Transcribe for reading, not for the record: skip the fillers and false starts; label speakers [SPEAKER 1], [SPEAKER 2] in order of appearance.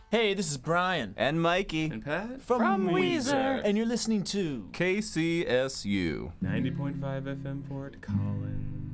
[SPEAKER 1] Hey, this is Brian.
[SPEAKER 2] And Mikey.
[SPEAKER 3] And Pat?
[SPEAKER 1] From Weezer. And you're listening to
[SPEAKER 2] KCSU.
[SPEAKER 3] 90.5 FM Fort Collins.